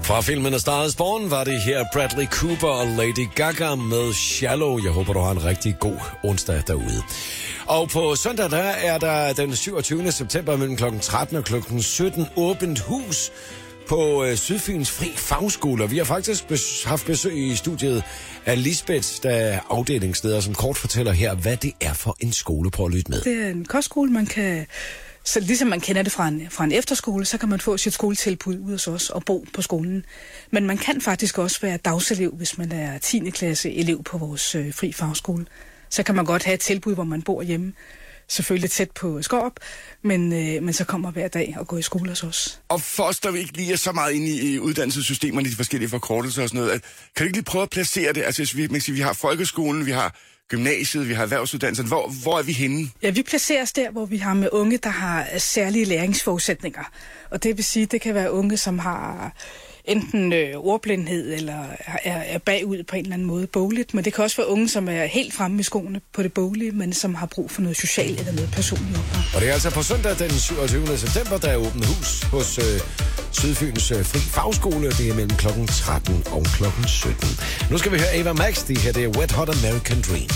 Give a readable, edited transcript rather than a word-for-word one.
Fra filmen A Star is Born var det her Bradley Cooper og Lady Gaga med Shallow. Jeg håber, du har en rigtig god onsdag derude. Og på søndag der er der den 27. september mellem kl. 13 og kl. 17 åbent hus på Sydfyns Fri Fagskole. Og vi har faktisk haft besøg i studiet af Lisbeth, der er afdelingsleder, som kort fortæller her, hvad det er for en skole. Prøv at lytte med. Det er en kostskole, man kan... Så ligesom man kender det fra en efterskole, så kan man få sit skoletilbud ud hos os og bo på skolen. Men man kan faktisk også være dagselev, hvis man er 10. klasse elev på vores fri fagskole. Så kan man godt have et tilbud, hvor man bor hjemme. Selvfølgelig tæt på Skårup, men så kommer hver dag og går i skole hos os. Og for os, der vi ikke lige er så meget inde i uddannelsessystemerne, de forskellige forkortelser og sådan noget, kan du ikke lige prøve at placere det? Altså, vi har folkeskolen, vi har gymnasiet, vi har erhvervsuddannelsen. Hvor er vi henne? Ja, vi placerer os der, hvor vi har med unge, der har særlige læringsforudsætninger. Og det vil sige, det kan være unge, som har enten ordblindhed eller er bagud på en eller anden måde bogligt, men det kan også være unge, som er helt fremme i skoene på det boglige, men som har brug for noget socialt eller noget personligt opdrag. Og det er altså på søndag den 27. september, der er åbent hus hos Sydfyns Fri Fagskole. Det er mellem kl. 13 og kl. 17. Nu skal vi høre Ava Max. Det her det er Wet Hot American Dream.